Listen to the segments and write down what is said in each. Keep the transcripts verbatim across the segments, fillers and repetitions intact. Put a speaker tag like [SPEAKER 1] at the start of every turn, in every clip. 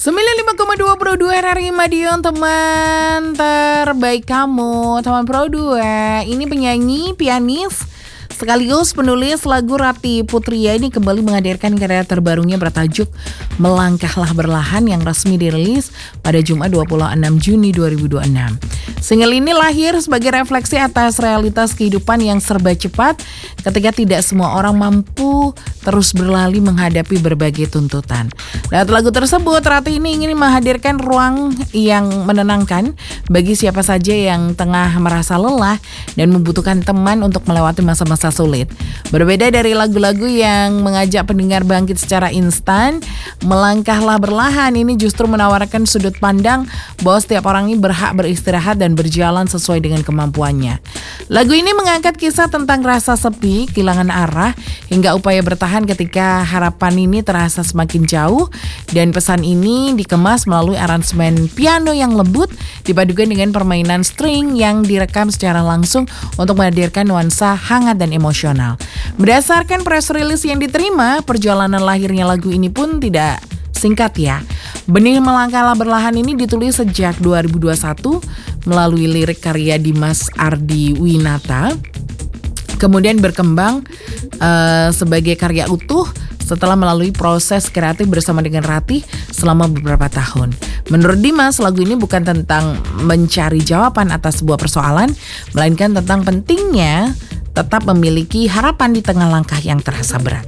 [SPEAKER 1] sembilan puluh lima koma dua Pro dua R R I Madiun, teman terbaik kamu. Teman Pro dua, ini penyanyi, pianis, sekaligus penulis lagu Ratih Putria ini kembali menghadirkan karya terbarunya bertajuk Melangkahlah Berlahan yang resmi dirilis pada Jumat dua puluh enam Juni dua ribu dua puluh enam. Single ini lahir sebagai refleksi atas realitas kehidupan yang serba cepat ketika tidak semua orang mampu terus berlari menghadapi berbagai tuntutan. Lewat lagu tersebut, Ratih ini ingin menghadirkan ruang yang menenangkan bagi siapa saja yang tengah merasa lelah dan membutuhkan teman untuk melewati masa-masa sulit. Berbeda dari lagu-lagu yang mengajak pendengar bangkit secara instan, Melangkahlah Berlahan ini justru menawarkan sudut pandang bahwa setiap orang ini berhak beristirahat dan berjalan sesuai dengan kemampuannya. Lagu ini mengangkat kisah tentang rasa sepi, kehilangan arah, hingga upaya bertahan ketika harapan ini terasa semakin jauh, dan pesan ini dikemas melalui aransemen piano yang lembut dipadukan dengan permainan string yang direkam secara langsung untuk menghadirkan nuansa hangat dan emosional. Berdasarkan press release yang diterima, perjalanan lahirnya lagu ini pun tidak singkat ya. Benih Melangkahlah Berlahan ini ditulis sejak dua ribu dua puluh satu melalui lirik karya Dimas Ardi Winata, kemudian berkembang uh, sebagai karya utuh setelah melalui proses kreatif bersama dengan Ratih selama beberapa tahun. Menurut Dimas, lagu ini bukan tentang mencari jawaban atas sebuah persoalan, melainkan tentang pentingnya tetap memiliki harapan di tengah langkah yang terasa berat.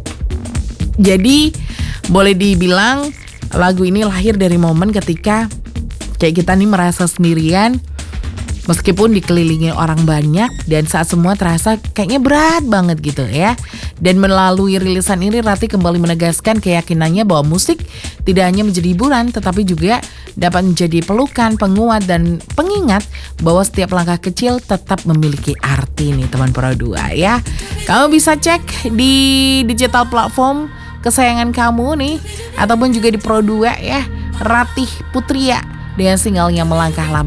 [SPEAKER 1] Jadi boleh dibilang lagu ini lahir dari momen ketika kayak kita nih merasa sendirian meskipun dikelilingi orang banyak dan saat semua terasa kayaknya berat banget gitu ya. Dan melalui rilisan ini Ratih kembali menegaskan keyakinannya bahwa musik tidak hanya menjadi hiburan tetapi juga dapat menjadi pelukan, penguat dan pengingat bahwa setiap langkah kecil tetap memiliki arti nih teman Pro dua ya. Kamu bisa cek di digital platform kesayangan kamu nih ataupun juga di Pro dua ya, Ratih Putria dengan singlenya Melangkahlah